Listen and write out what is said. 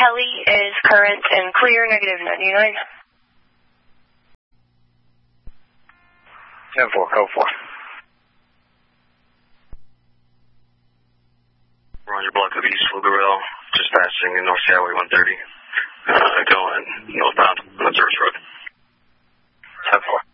Kelly is current and clear, negative 99. 10-4, code 4. Roger, block of East Pflugerville, just passing in North Highway 130. Going northbound on the service road. 10-4.